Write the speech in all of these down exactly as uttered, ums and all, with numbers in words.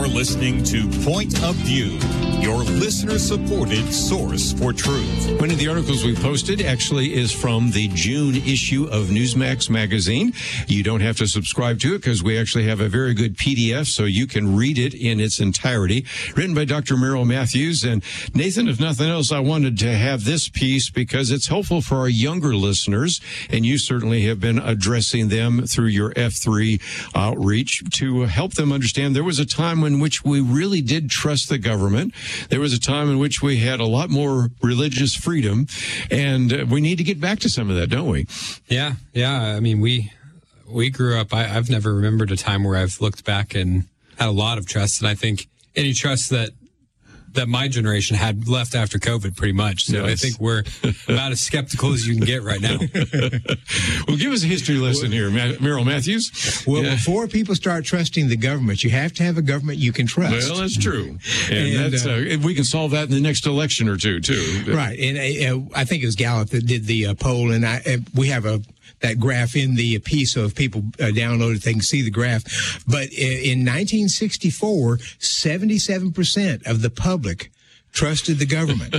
listening to Point of View, your listener-supported source for truth. One of the articles we posted actually is from the June issue of Newsmax magazine. You don't have to subscribe to it because we actually have a very good P D F so you can read it in its entirety. Written by Doctor Merrill Matthews. And Nathan, if nothing else, I wanted to have this piece because it's helpful for our younger listeners, and you certainly have been addressing them through your F three outreach to help them understand there was a time in which we really did trust the government. There was a time in which we had a lot more religious freedom, and uh, we need to get back to some of that, don't we? Yeah, yeah. I mean, we we grew up, I, I've never remembered a time where I've looked back and had a lot of trust, and I think any trust that that my generation had left after COVID, pretty much. So yes. I think we're about as skeptical as you can get right now. Well, give us a history lesson here, Merrill Matthews. Well, yeah. Before people start trusting the government, you have to have a government you can trust. Well, that's true. And, and that's, uh, uh, we can solve that in the next election or two, too. Right. And uh, I think it was Gallup that did the uh, poll, and I, uh, we have a that graph in the piece, so if people uh, download it, they can see the graph. But in nineteen sixty-four, seventy-seven percent of the public trusted the government.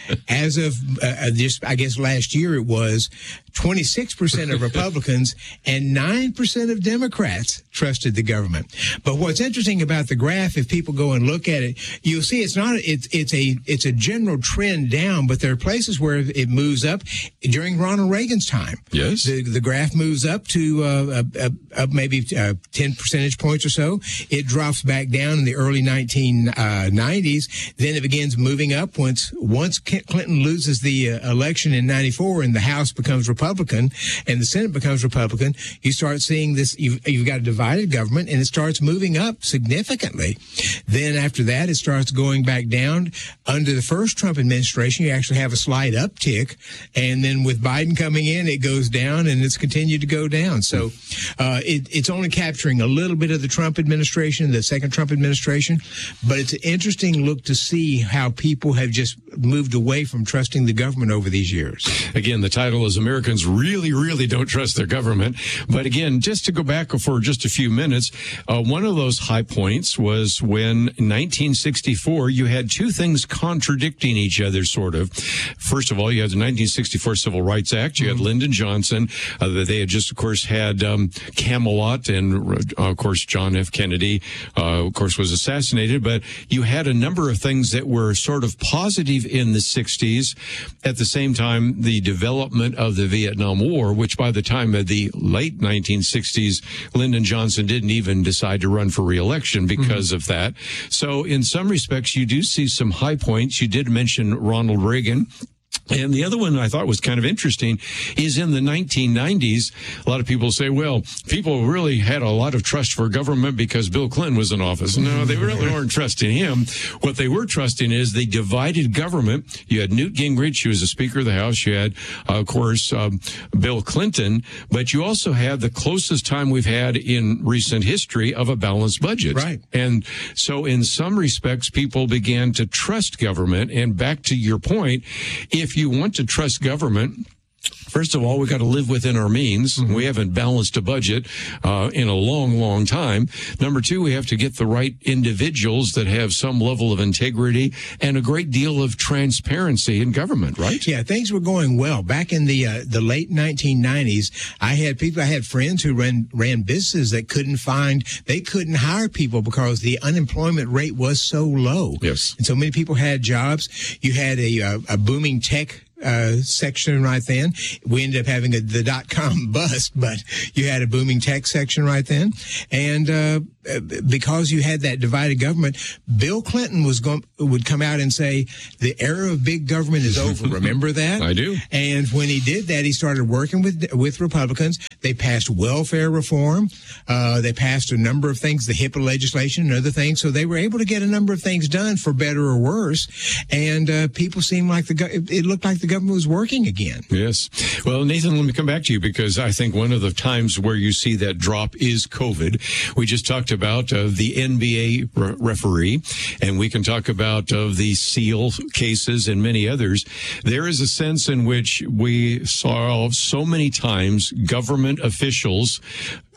As of uh, just, I guess last year, it was twenty-six percent of Republicans and nine percent of Democrats trusted the government. But what's interesting about the graph, if people go and look at it, you'll see it's not, it's, it's a, it's a general trend down, but there are places where it moves up. During Ronald Reagan's time, yes, the, the graph moves up to uh, uh, uh, maybe uh, ten percentage points or so. It drops back down in the early nineteen nineties. Then it begins moving up once once Clinton loses the uh, election in ninety-four and the House becomes Republican and the Senate becomes Republican. You start seeing this. You've, you've got a divided government, and it starts moving up significantly. Then after that, it starts going back down. Under the first Trump administration, you actually have a slight uptick, and then with Biden coming in, it goes down, and it's continued to go down. So uh, it, it's only capturing a little bit of the Trump administration, the second Trump administration, but it's an interesting look to see how people have just moved away from trusting the government over these years. Again, the title is Americans Really, Really Don't Trust Their Government. But again, just to go back for just a few minutes, uh, one of those high points was when in nineteen sixty-four, you had two things contradicting each other, sort of. First of all, you had the nineteen sixty-four Civil Rights Act. You had Lyndon Johnson. Uh, they had just, of course, had um, Camelot, and, uh, of course, John F. Kennedy, uh, of course, was assassinated. But you had a number of things that were sort of positive in the sixties. At the same time, the development of the Vietnam War, which by the time of the late nineteen sixties, Lyndon Johnson didn't even decide to run for re-election because mm-hmm. of that. So in some respects, you do see some high points. You did mention Ronald Reagan. And the other one I thought was kind of interesting is in the nineteen nineties, a lot of people say, well, people really had a lot of trust for government because Bill Clinton was in office. No, they really weren't trusting him. What they were trusting is the divided government. You had Newt Gingrich, who was the Speaker of the House. You had, uh, of course, um, Bill Clinton. But you also had the closest time we've had in recent history of a balanced budget. Right. And so in some respects, people began to trust government. And back to your point, if you want to trust government, first of all, we've got to live within our means. Mm-hmm. We haven't balanced a budget uh, in a long, long time. Number two, we have to get the right individuals that have some level of integrity and a great deal of transparency in government, right? Yeah, things were going well. Back in the uh, the late nineteen nineties, I had people, I had friends who ran, ran businesses that couldn't find, they couldn't hire people because the unemployment rate was so low. Yes. And so many people had jobs. You had a, a, a booming tech Uh, section right then. We ended up having a, the dot-com bust, but you had a booming tech section right then. And uh, because you had that divided government, Bill Clinton was going would come out and say, the era of big government is over. Remember that? I do. And when he did that, he started working with with Republicans. They passed welfare reform. Uh, they passed a number of things, the HIPAA legislation and other things. So they were able to get a number of things done, for better or worse. And uh, people seemed like the go- it, it looked like the government was working again. Yes. Well, Nathan, let me come back to you, because I think one of the times where you see that drop is COVID. We just talked about uh, the N B A re- referee, and we can talk about uh, the SEAL cases and many others. There is a sense in which we saw so many times government officials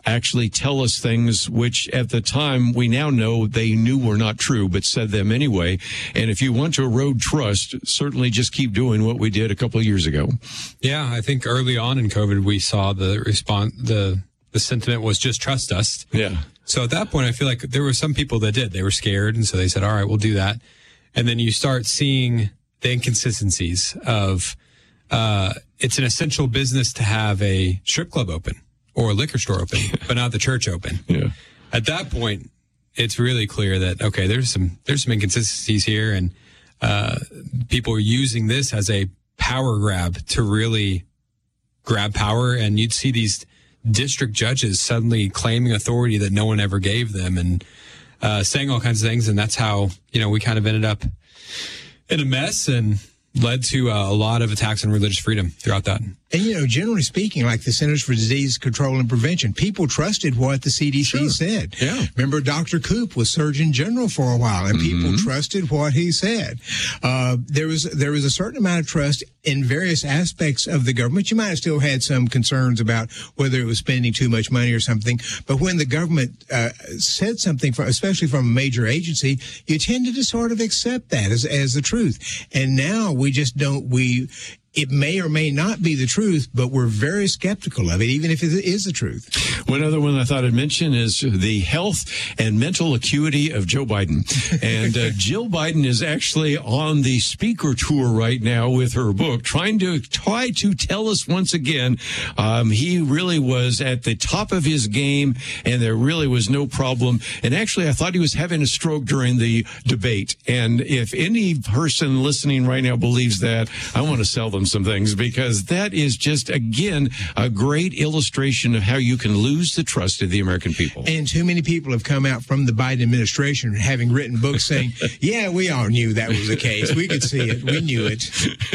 actually tell us things which at the time we now know they knew were not true, but said them anyway. And if you want to erode trust, certainly just keep doing what we did a couple of years ago. Yeah, I think early on in COVID, we saw the response, the, the sentiment was just trust us. Yeah. So at that point, I feel like there were some people that did. They were scared, and so they said, all right, we'll do that. And then you start seeing the inconsistencies of uh, it's an essential business to have a strip club open or a liquor store open, but not the church open. Yeah. At that point, it's really clear that, okay, there's some there's some inconsistencies here, and uh, people are using this as a power grab to really grab power. And you'd see these district judges suddenly claiming authority that no one ever gave them, and uh, saying all kinds of things. And that's how, you know, we kind of ended up in a mess and led to uh, a lot of attacks on religious freedom throughout that. And, you know, generally speaking, like the Centers for Disease Control and Prevention, people trusted what the C D C Sure. said. Yeah. Remember, Doctor Koop was Surgeon General for a while, and Mm-hmm. people trusted what he said. Uh, there was there was a certain amount of trust in various aspects of the government. You might have still had some concerns about whether it was spending too much money or something. But when the government uh, said something, from, especially from a major agency, you tended to sort of accept that as, as the truth. And now we just don't, we... It may or may not be the truth, but we're very skeptical of it, even if it is the truth. One other one I thought I'd mention is the health and mental acuity of Joe Biden. And uh, Jill Biden is actually on the speaker tour right now with her book, trying to try to tell us once again, um, he really was at the top of his game, and there really was no problem. And actually, I thought he was having a stroke during the debate. And if any person listening right now believes that, I want to sell them some things, because that is just, again, a great illustration of how you can lose the trust of the American people. And too many people have come out from the Biden administration having written books saying, yeah, we all knew that was the case. We could see it. We knew it.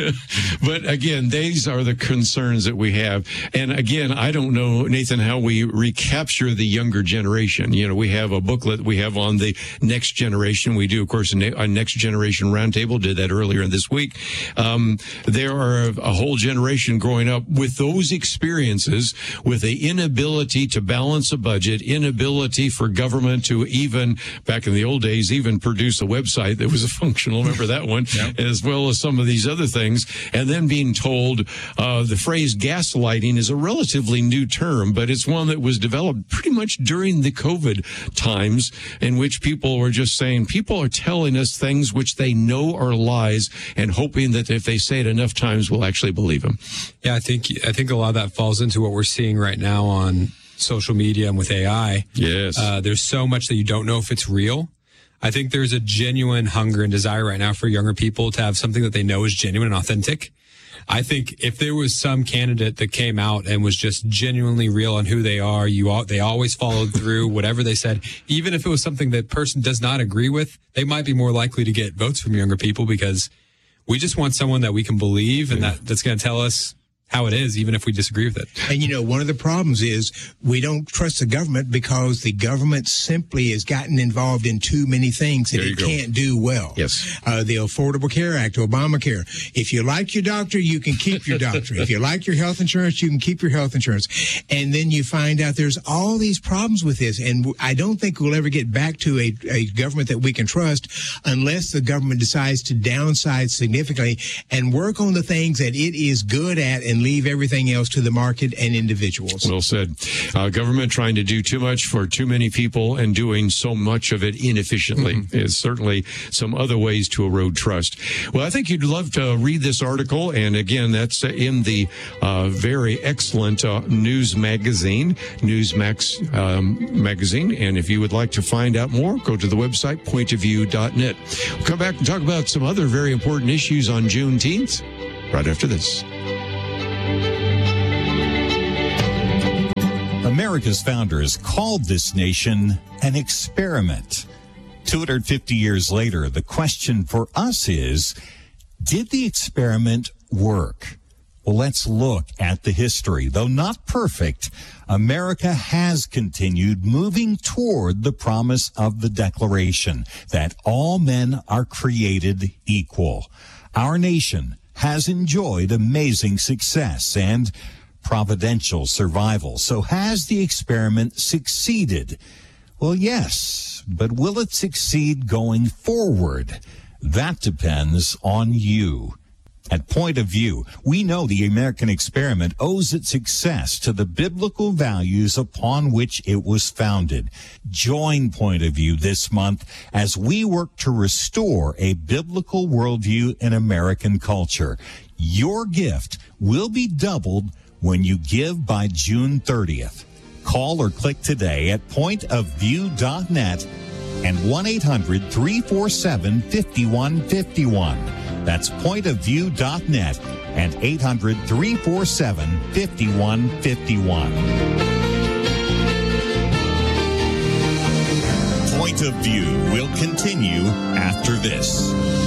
But again, these are the concerns that we have. And again, I don't know, Nathan, how we recapture the younger generation. You know, we have a booklet we have on the next generation. We do, of course, a, a next generation roundtable, did that earlier this week. Um, there are a whole generation growing up with those experiences, with the inability to balance a budget, inability for government to even, back in the old days, even produce a website that was functional. Remember that one? Yep. As well as some of these other things. And then being told uh, the phrase gaslighting is a relatively new term, but it's one that was developed pretty much during the COVID times, in which people were just saying, people are telling us things which they know are lies, and hoping that if they say it enough times, we'll actually believe them. Yeah, I think I think a lot of that falls into what we're seeing right now on social media and with A I. Yes. Uh, there's so much that you don't know if it's real. I think there's a genuine hunger and desire right now for younger people to have something that they know is genuine and authentic. I think if there was some candidate that came out and was just genuinely real on who they are, you all, they always followed through whatever they said, even if it was something that person does not agree with, they might be more likely to get votes from younger people, because we just want someone that we can believe and that, that's going to tell us how it is, even if we disagree with it. And, you know, one of the problems is we don't trust the government because the government simply has gotten involved in too many things that it go. can't do well. Yes. Uh, the Affordable Care Act, Obamacare. If you like your doctor, you can keep your doctor. If you like your health insurance, you can keep your health insurance. And then you find out there's all these problems with this. And I don't think we'll ever get back to a, a government that we can trust unless the government decides to downsize significantly and work on the things that it is good at and leave everything else to the market and individuals. Well said. Uh, government trying to do too much for too many people and doing so much of it inefficiently mm-hmm. is certainly some other ways to erode trust. Well, I think you'd love to read this article. And again, that's in the uh, very excellent uh, News Magazine, Newsmax um, magazine. And if you would like to find out more, go to the website, point of view dot net. We'll come back and talk about some other very important issues on Juneteenth right after this. America's founders called this nation an experiment. two hundred fifty years later, the question for us is, did the experiment work? Well, let's look at the history. Though not perfect, America has continued moving toward the promise of the Declaration that all men are created equal. Our nation has enjoyed amazing success, and providential survival. So has the experiment succeeded? Well, yes, but will it succeed going forward? That depends on you. At Point of View, we know the American experiment owes its success to the biblical values upon which it was founded. Join Point of View this month as we work to restore a biblical worldview in American culture. Your gift will be doubled when you give by June thirtieth. Call or click today at point of view dot net and one eight hundred three four seven five one five one. That's point of view dot net and eight hundred three four seven five one five one. Point of View will continue after this.